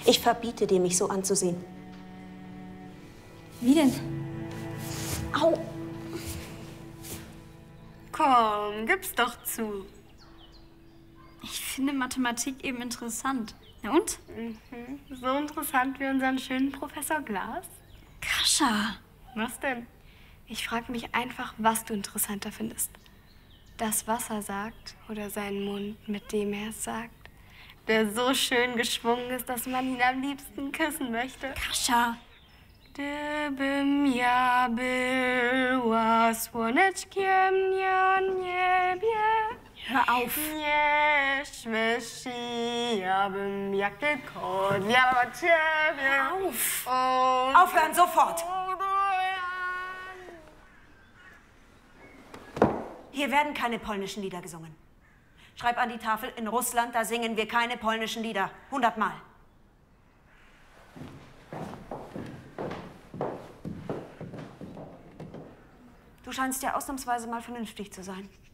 Ich verbiete dir, mich so anzusehen. Wie denn? Au! Komm, gib's doch zu. Ich finde Mathematik eben interessant. Na und? So interessant wie unseren schönen Professor Glas. Kascha! Was denn? Ich frage mich einfach, was du interessanter findest. Das, was er sagt, oder seinen Mund, mit dem er es sagt, der so schön geschwungen ist, dass man ihn am liebsten küssen möchte. Kascha! Gdybym ja była słoneczkiem na niebie, Hör auf! nie świeciłabym jak tylko dla ciebie. Auf! Aufhören, sofort! Hier werden keine polnischen Lieder gesungen. Schreib an die Tafel, in Russland, da singen wir keine polnischen Lieder. 100-mal. Du scheinst ja ausnahmsweise mal vernünftig zu sein.